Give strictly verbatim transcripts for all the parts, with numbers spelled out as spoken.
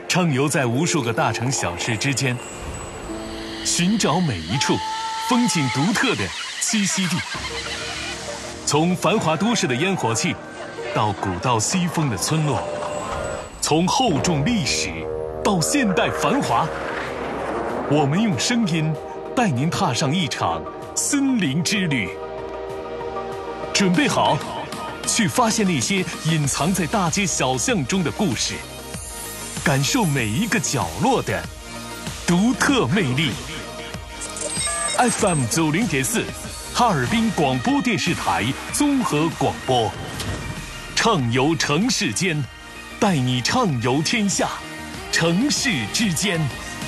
畅游在无数个大城小市之间，寻找每一处风景独特的栖息地。从繁华都市的烟火气，到古道西风的村落，从厚重历史到现代繁华，我们用声音带您踏上一场森林之旅。准备好，去发现那些隐藏在大街小巷中的故事，感受每一个角落的独特魅力。F M 九零点四，哈尔滨广播电视台综合广播，畅游城市间，带你畅游天下，城市之间。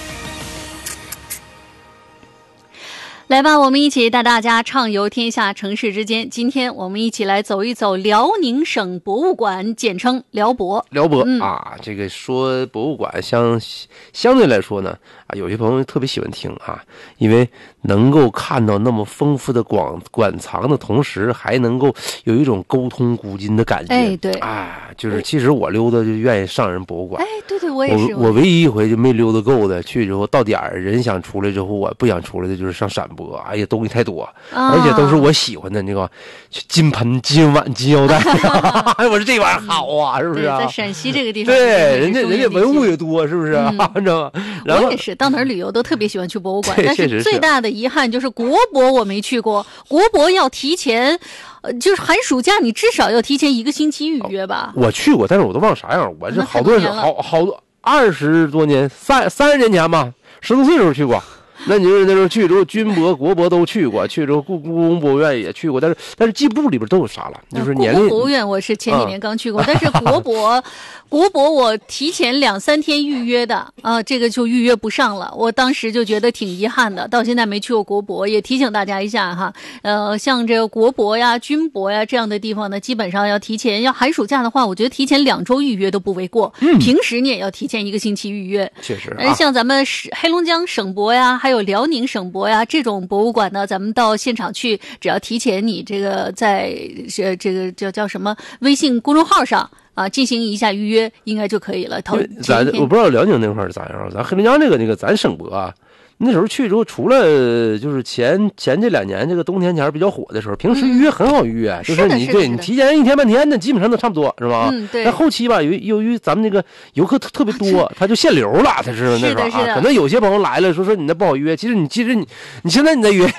来吧，我们一起带大家畅游天下城市之间。今天我们一起来走一走辽宁省博物馆，简称辽博。 辽博、嗯、啊，这个说博物馆相相对来说呢，啊，有些朋友特别喜欢听啊，因为能够看到那么丰富的馆馆藏的同时，还能够有一种沟通古今的感觉。 哎，对， 啊，就是其实我溜达就愿意上人博物馆。 哎，对对，我也是。 我我唯一一回就没溜达够的，去之后到点儿人想出来之后，我不想出来的就是上陕博。哎呀，东西太多， 啊、 而且都是我喜欢的那个金盆、金碗、金腰带。哎，我说这玩意儿好啊，是不是、啊？ 在陕西这个地方， 对，人家人家文物也多，是不是、啊？你、嗯、知道吗？然后我也是，到哪儿旅游都特别喜欢去博物馆，但是最大的遗憾就是国博我没去过。国博要提前，呃，就是寒暑假你至少要提前一个星期预约吧。 我去过，但是我都忘啥样。我这好多人，好好多二十多年，三三十年前吧，十多岁时候去过。那你就是那时候去之后，军博、国博都去过，去之后故故宫博物院也去过，但是但是记不住里边都有啥了，就是年龄。 故宫博物院我是前几年刚去过，嗯、但是国博，国博我提前两三天预约的啊，这个就预约不上了，我当时就觉得挺遗憾的，到现在没去过国博，也提醒大家一下哈，呃，像这个国博呀、军博呀这样的地方呢，基本上要提前，要寒暑假的话，我觉得提前两周预约都不为过，嗯、平时你也要提前一个星期预约。 确实、 啊，像咱们黑龙江省博呀，还。还有辽宁省博呀，这种博物馆呢，咱们到现场去，只要提前你这个在这这个叫叫什么微信公众号上啊进行一下预约，应该就可以了。头咱我不知道辽宁那块儿咋样，咱黑龙江这个那个咱省博啊。那时候去之后，除了就是前前这两年这个冬天前比较火的时候，平时预约很好预约，嗯、就是你对你提前一天半天的，基本上都差不多，是吧？ 嗯，对。 但后期吧，由由于咱们那个游客特别多，他就限流了，他是那时候啊。可能有些朋友来了，说说你那不好约，其实你其实你你现在你再约